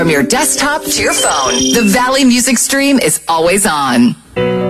From your desktop to your phone, the Valley Music Stream is always on.